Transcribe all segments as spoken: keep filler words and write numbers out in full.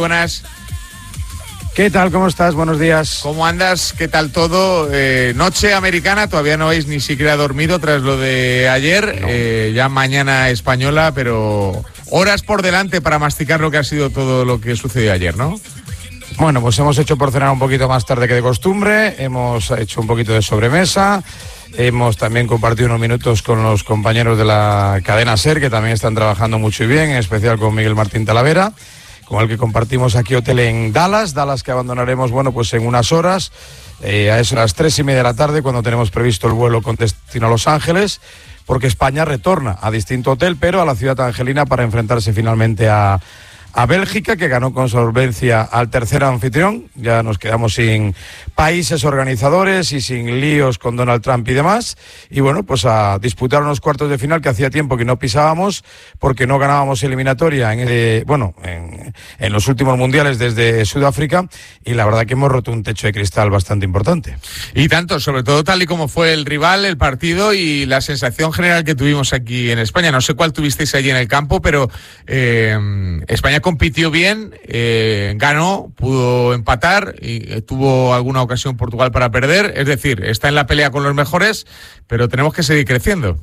Buenas. ¿Qué tal? ¿Cómo estás? Buenos días. ¿Cómo andas? ¿Qué tal todo? Eh, noche americana, todavía no habéis ni siquiera dormido tras lo de ayer. No. Eh, ya mañana española, pero horas por delante para masticar lo que ha sido todo lo que sucedió ayer, ¿no? Bueno, pues hemos hecho por cenar un poquito más tarde que de costumbre, hemos hecho un poquito de sobremesa, hemos también compartido unos minutos con los compañeros de la cadena SER, que también están trabajando mucho y bien, en especial con Miguel Martín Talavera, con el que compartimos aquí hotel en Dallas, Dallas que abandonaremos, bueno, pues en unas horas, eh, a eso a las tres y media de la tarde, cuando tenemos previsto el vuelo con destino a Los Ángeles, porque España retorna a distinto hotel, pero a la ciudad angelina para enfrentarse finalmente a, a Bélgica, que ganó con solvencia al tercer anfitrión. Ya nos quedamos sin países organizadores y sin líos con Donald Trump y demás, y bueno, pues a disputar unos cuartos de final que hacía tiempo que no pisábamos, porque no ganábamos eliminatoria en, eh, bueno, en, en los últimos mundiales desde Sudáfrica, y la verdad que hemos roto un techo de cristal bastante importante. Y tanto, sobre todo tal y como fue el rival, el partido y la sensación general que tuvimos aquí en España. No sé cuál tuvisteis allí en el campo, pero eh, España compitió bien, eh, ganó, pudo empatar y eh, tuvo alguna ocasión Portugal para perder, es decir, está en la pelea con los mejores, pero tenemos que seguir creciendo.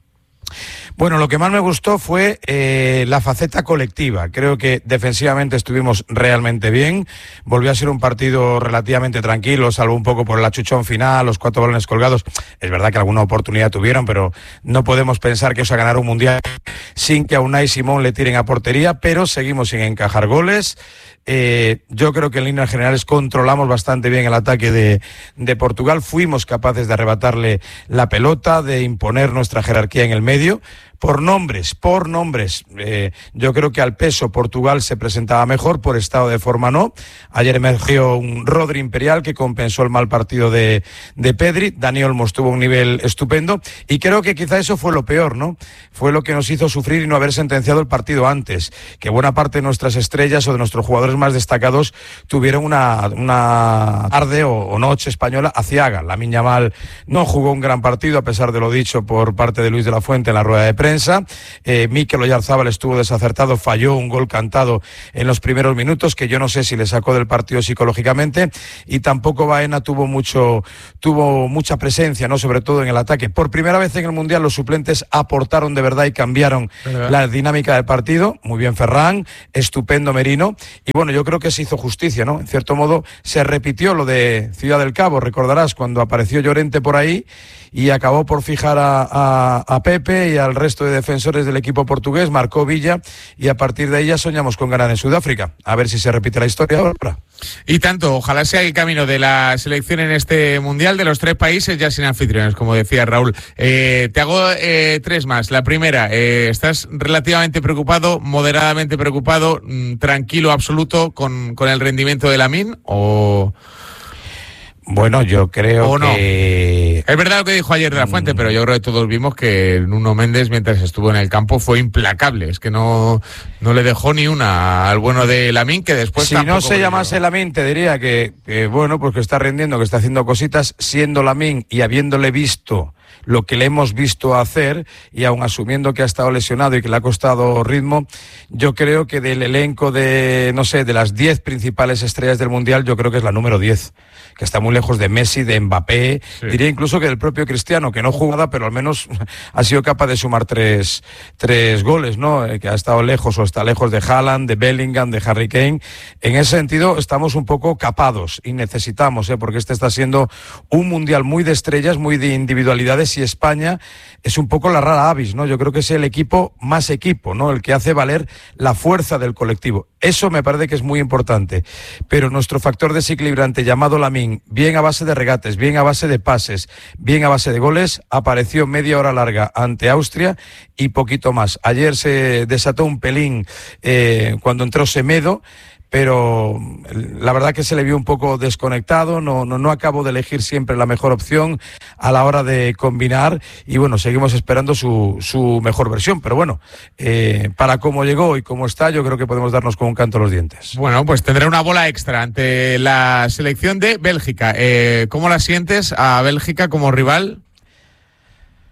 Bueno, lo que más me gustó fue eh, la faceta colectiva. Creo que defensivamente estuvimos realmente bien. Volvió a ser un partido relativamente tranquilo, salvo un poco por el achuchón final, los cuatro balones colgados. Es verdad que alguna oportunidad tuvieron, pero no podemos pensar que eso a ganar un mundial sin que a Unai Simón le tiren a portería, pero seguimos sin encajar goles. Eh, yo creo que en líneas generales controlamos bastante bien el ataque de, de Portugal. Fuimos capaces de arrebatarle la pelota, de imponer nuestra jerarquía en el medio. Por nombres, por nombres, eh, yo creo que al peso Portugal se presentaba mejor, por estado de forma no. Ayer emergió un Rodri Imperial que compensó el mal partido de, de Pedri. Dani Olmos tuvo un nivel estupendo y creo que quizá eso fue lo peor, ¿no? Fue lo que nos hizo sufrir y no haber sentenciado el partido antes, que buena parte de nuestras estrellas o de nuestros jugadores más destacados tuvieron una, una tarde o, o noche española aciaga. Lamine Yamal no jugó un gran partido, a pesar de lo dicho por parte de Luis de la Fuente en la rueda de prensa. Eh, Mikel Oyarzabal estuvo desacertado, falló un gol cantado en los primeros minutos que yo no sé si le sacó del partido psicológicamente, y tampoco Baena tuvo mucho tuvo mucha presencia, no, sobre todo en el ataque. Por primera vez en el Mundial los suplentes aportaron de verdad y cambiaron ¿verdad? La dinámica del partido. Muy bien Ferran, estupendo Merino, y bueno, yo creo que se hizo justicia, ¿no? En cierto modo se repitió lo de Ciudad del Cabo, recordarás cuando apareció Llorente por ahí y acabó por fijar a, a, a Pepe y al resto de defensores del equipo portugués, marcó Villa, y a partir de ahí ya soñamos con ganar en Sudáfrica. A ver si se repite la historia ahora. Y tanto, ojalá sea el camino de la selección en este Mundial, de los tres países ya sin anfitriones, como decía Raúl. Eh, te hago eh, tres más. La primera, eh, ¿estás relativamente preocupado, moderadamente preocupado, mmm, tranquilo absoluto con, con el rendimiento de Lamine o...? Bueno, yo creo no? que... Es verdad lo que dijo ayer de la Fuente, mm. pero yo creo que todos vimos que Nuno Méndez, mientras estuvo en el campo, fue implacable. Es que no, no le dejó ni una al bueno de Lamine, que después... Si no se llamase Lamine, te diría que, que, bueno, pues que está rindiendo, que está haciendo cositas, siendo Lamine y habiéndole visto lo que le hemos visto hacer, y aun asumiendo que ha estado lesionado y que le ha costado ritmo, yo creo que del elenco de, no sé, de las diez principales estrellas del Mundial, yo creo que es la número diez, que está muy lejos de Messi, de Mbappé, sí. Diría incluso que del propio Cristiano, que no jugaba, pero al menos ha sido capaz de sumar tres, tres goles, ¿no? Eh, que ha estado lejos o está lejos de Haaland, de Bellingham, de Harry Kane. En ese sentido estamos un poco capados y necesitamos, ¿eh? Porque este está siendo un Mundial muy de estrellas, muy de individualidades, y España es un poco la rara avis, ¿no? Yo creo que es el equipo más equipo, ¿no? El que hace valer la fuerza del colectivo. Eso me parece que es muy importante. Pero nuestro factor desequilibrante llamado Lamine, bien a base de regates, bien a base de pases, bien a base de goles, apareció media hora larga ante Austria y poquito más. Ayer se desató un pelín eh, cuando entró Semedo, pero la verdad que se le vio un poco desconectado, no, no, no acabo de elegir siempre la mejor opción a la hora de combinar, y bueno, seguimos esperando su, su mejor versión, pero bueno, eh, para cómo llegó y cómo está, yo creo que podemos darnos con un canto a los dientes. Bueno, pues tendrá una bola extra ante la selección de Bélgica. Eh, ¿Cómo la sientes a Bélgica como rival?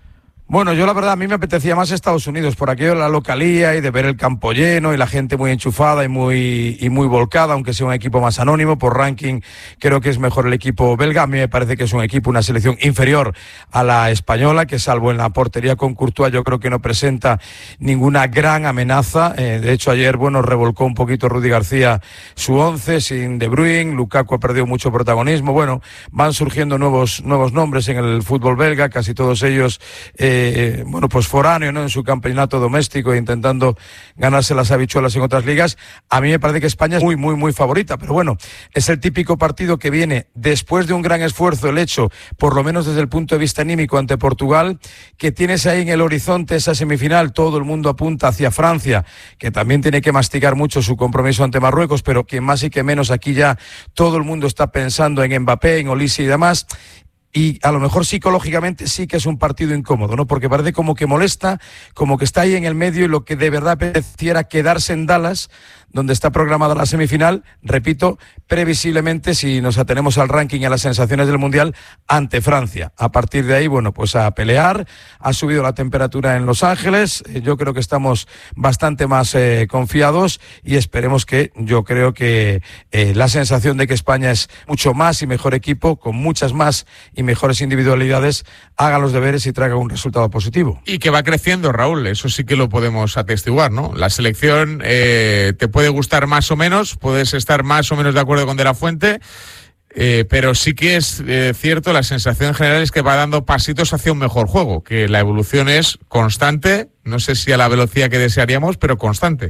Bueno, yo la verdad, a mí me apetecía más Estados Unidos, por aquello de la localía y de ver el campo lleno y la gente muy enchufada y muy y muy volcada, aunque sea un equipo más anónimo. Por ranking creo que es mejor el equipo belga. A mí me parece que es un equipo, una selección inferior a la española, que salvo en la portería con Courtois yo creo que no presenta ninguna gran amenaza. Eh, de hecho ayer, bueno, revolcó un poquito Rudy García su once sin De Bruyne. Lukaku ha perdido mucho protagonismo. Bueno, van surgiendo nuevos nuevos nombres en el fútbol belga, casi todos ellos eh, Eh, bueno, pues foráneo, ¿no?, en su campeonato doméstico, intentando ganarse las habichuelas en otras ligas. A mí me parece que España es muy, muy, muy favorita, pero bueno, es el típico partido que viene después de un gran esfuerzo, el hecho, por lo menos desde el punto de vista anímico, ante Portugal, que tienes ahí en el horizonte esa semifinal, todo el mundo apunta hacia Francia, que también tiene que masticar mucho su compromiso ante Marruecos, pero que más y que menos aquí ya todo el mundo está pensando en Mbappé, en Olise y demás. Y a lo mejor psicológicamente sí que es un partido incómodo, ¿no? Porque parece como que molesta, como que está ahí en el medio y lo que de verdad pareciera quedarse en Dallas, donde está programada la semifinal, repito, previsiblemente, si nos atenemos al ranking y a las sensaciones del Mundial, ante Francia. A partir de ahí, bueno, pues a pelear. Ha subido la temperatura en Los Ángeles. Yo creo que estamos bastante más eh, confiados y esperemos que, yo creo que eh, la sensación de que España es mucho más y mejor equipo, con muchas más y mejores individualidades, haga los deberes y traiga un resultado positivo. Y que va creciendo, Raúl, eso sí que lo podemos atestiguar, ¿no? La selección eh, te puede gustar más o menos, puedes estar más o menos de acuerdo con De La Fuente, eh, pero sí que es eh, cierto, la sensación general es que va dando pasitos hacia un mejor juego, que la evolución es constante, no sé si a la velocidad que desearíamos, pero constante.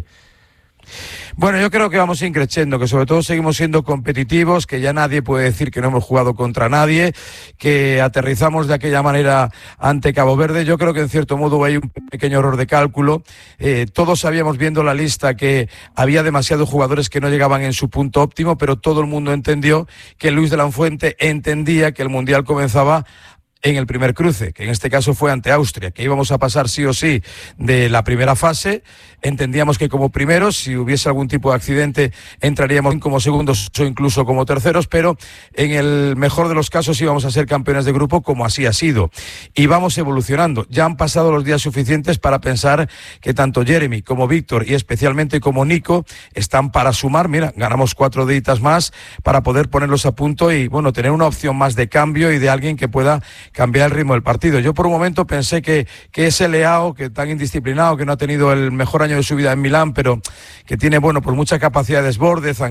Bueno, yo creo que vamos increciendo, que sobre todo seguimos siendo competitivos, que ya nadie puede decir que no hemos jugado contra nadie, que aterrizamos de aquella manera ante Cabo Verde. Yo creo que en cierto modo hay un pequeño error de cálculo. Eh, todos sabíamos, viendo la lista, que había demasiados jugadores que no llegaban en su punto óptimo, pero todo el mundo entendió que Luis de la Fuente entendía que el Mundial comenzaba en el primer cruce, que en este caso fue ante Austria, que íbamos a pasar sí o sí de la primera fase. Entendíamos que como primeros, si hubiese algún tipo de accidente, entraríamos como segundos o incluso como terceros, pero en el mejor de los casos íbamos a ser campeones de grupo, como así ha sido. Y vamos evolucionando. Ya han pasado los días suficientes para pensar que tanto Jeremy como Víctor y especialmente como Nico están para sumar. Mira, ganamos cuatro deditas más para poder ponerlos a punto y, bueno, tener una opción más de cambio y de alguien que pueda cambiar el ritmo del partido. Yo por un momento pensé que, que ese Leao, que tan indisciplinado, que no ha tenido el mejor año de su vida en Milán, pero que tiene, bueno, pues mucha capacidad de desborde,